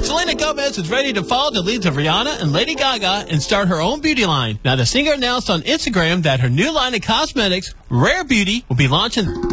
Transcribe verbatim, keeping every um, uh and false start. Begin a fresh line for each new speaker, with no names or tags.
Selena Gomez is ready to follow the leads of Rihanna and Lady Gaga and start her own beauty line. Now, the singer announced on Instagram that her new line of cosmetics, Rare Beauty, will be launching